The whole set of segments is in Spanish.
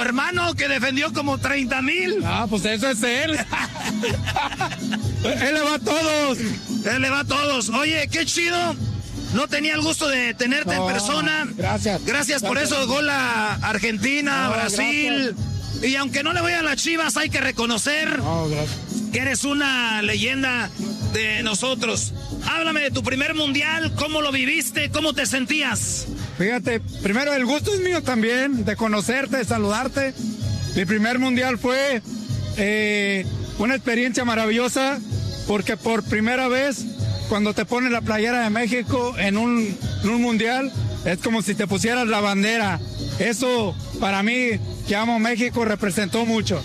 hermano que defendió como 30,000. Ah, pues eso es él. Él le va a todos. Él le va a todos. Oye, qué chido. No tenía el gusto de tenerte en persona. Gracias por eso. Gol a Argentina, Brasil. Gracias. Y aunque no le voy a las Chivas, hay que reconocer que eres una leyenda de nosotros. Háblame de tu primer mundial, cómo lo viviste, cómo te sentías. Fíjate, primero el gusto es mío también, de conocerte, de saludarte. Mi primer mundial fue una experiencia maravillosa, porque por primera vez, cuando te pones la playera de México en un mundial, es como si te pusieras la bandera. Eso, para mí, que amo México, representó mucho.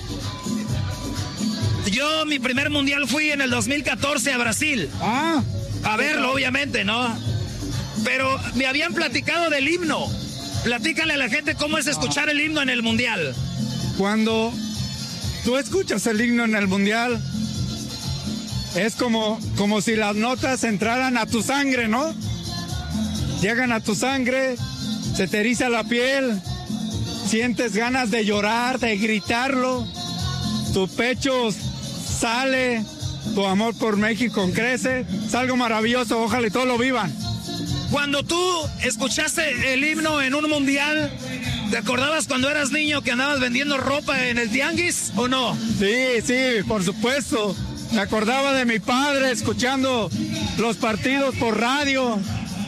Yo, mi primer mundial fui en el 2014 a Brasil. A verlo, obviamente, ¿no? Pero me habían platicado del himno. Platícale a la gente cómo es escuchar el himno en el mundial. Cuando tú escuchas el himno en el mundial, es como si las notas entraran a tu sangre, ¿no? Llegan a tu sangre, se te eriza la piel, sientes ganas de llorar, de gritarlo, tu pecho sale, tu amor por México crece, es algo maravilloso, ojalá y todos lo vivan. Cuando tú escuchaste el himno en un mundial, ¿te acordabas cuando eras niño que andabas vendiendo ropa en el tianguis o no? Sí, por supuesto. Me acordaba de mi padre escuchando los partidos por radio.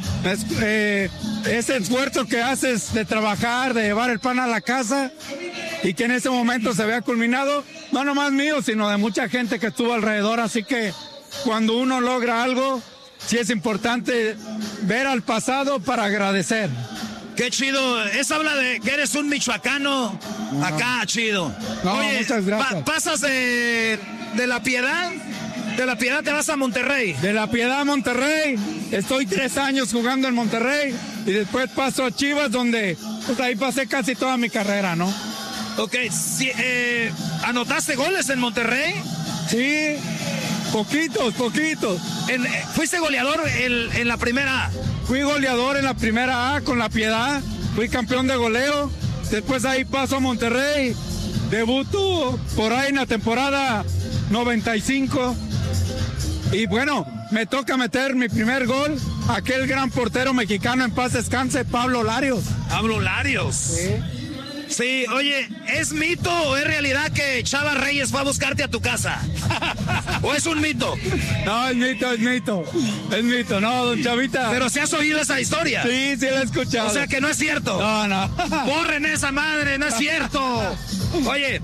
Ese esfuerzo que haces de trabajar, de llevar el pan a la casa y que en ese momento se vea culminado, no nomás mío, sino de mucha gente que estuvo alrededor. Así que cuando uno logra algo, sí es importante ver al pasado para agradecer. Qué chido, eso habla de que eres un michoacano acá, chido. No, oye, muchas gracias. Pasas de La Piedad, de La Piedad te vas a Monterrey. De La Piedad a Monterrey, estoy 3 años jugando en Monterrey y después paso a Chivas, donde pues ahí pasé casi toda mi carrera, ¿no? Ok, sí, ¿anotaste goles en Monterrey? Sí, poquitos. ¿Fuiste goleador en la primera A? Fui goleador en la primera A con La Piedad, fui campeón de goleo, después ahí paso a Monterrey, debuto por ahí en la temporada 95 y bueno, me toca meter mi primer gol, aquel gran portero mexicano en paz descanse, Pablo Larios. Pablo Larios. Sí. Sí, oye, ¿es mito o es realidad que Chava Reyes fue a buscarte a tu casa? ¿O es un mito? No, es mito, no, don Chavita. Pero si has oído esa historia. Sí, la he escuchado. O sea que no es cierto. No. Borren esa madre, no es cierto. Oye,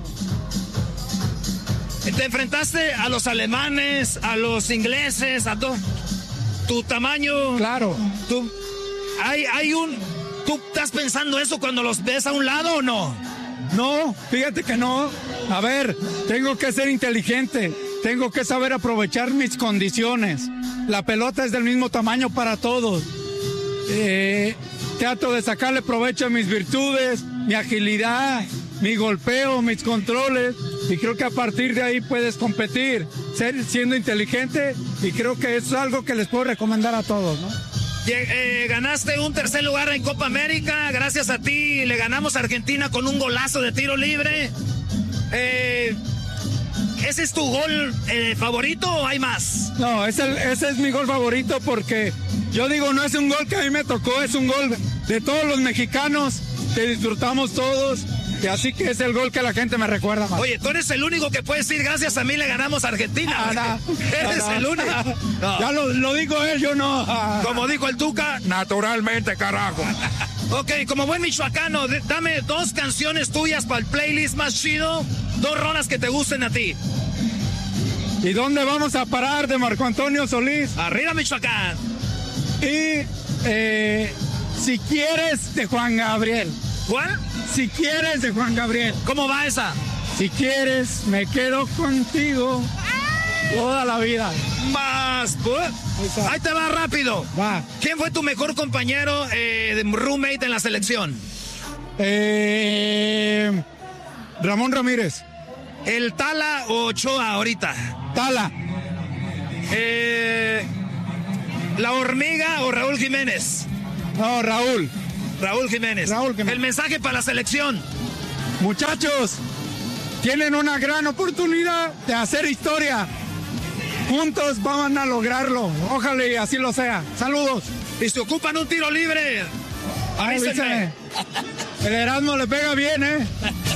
te enfrentaste a los alemanes, a los ingleses, a todo. Tu tamaño. Claro. ¿Tú estás pensando eso cuando los ves a un lado o no? No, fíjate que no. A ver, tengo que ser inteligente. Tengo que saber aprovechar mis condiciones. La pelota es del mismo tamaño para todos. Trato de sacarle provecho a mis virtudes, mi agilidad, mi golpeo, mis controles. Y creo que a partir de ahí puedes competir, siendo inteligente. Y creo que eso es algo que les puedo recomendar a todos, ¿no? Ganaste un 3er lugar en Copa América. Gracias a ti le ganamos a Argentina con un golazo de tiro libre. ¿Ese es tu gol favorito o hay más? No, ese es mi gol favorito porque yo digo, no es un gol que a mí me tocó, es un gol de todos los mexicanos que disfrutamos todos. Y así que es el gol que la gente me recuerda más. Oye, tú eres el único que puede decir gracias a mí le ganamos a Argentina. Eres el único. No. Ya lo dijo él, yo no. Como dijo el Tuca, naturalmente, carajo. Ok, como buen michoacano, dame 2 canciones tuyas para el playlist más chido. 2 rolas que te gusten a ti. ¿Y dónde vamos a parar de Marco Antonio Solís? Arriba, Michoacán. Y Si quieres, de Juan Gabriel. ¿Cuál? Si quieres, de Juan Gabriel. ¿Cómo va esa? Si quieres, me quedo contigo toda la vida. Más. Ahí te va rápido. Va. ¿Quién fue tu mejor compañero de roommate en la selección? Ramón Ramírez. ¿El Tala o Ochoa ahorita? Tala. ¿La Hormiga o Raúl Jiménez? No, Raúl. Raúl Jiménez. Raúl Jiménez. El mensaje para la selección. Muchachos, tienen una gran oportunidad de hacer historia. Juntos van a lograrlo. Ojalá y así lo sea. Saludos. Y se ocupan un tiro libre. Avísenme. El Erasmo le pega bien, ¿eh?